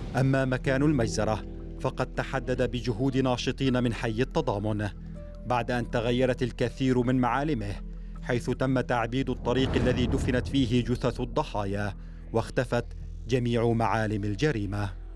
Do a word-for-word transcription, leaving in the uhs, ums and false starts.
أما مكان المجزرة فقد تحدد بجهود ناشطين من حي التضامن بعد أن تغيرت الكثير من معالمه، حيث تم تعبيد الطريق الذي دفنت فيه جثث الضحايا واختفت جميع معالم الجريمة.